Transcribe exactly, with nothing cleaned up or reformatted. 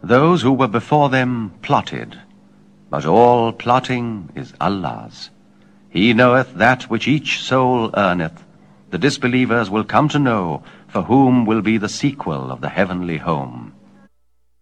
Those who were before them plotted, but all plotting is Allah's. He knoweth that which each soul earneth. The disbelievers will come to know for whom will be the sequel of the heavenly home.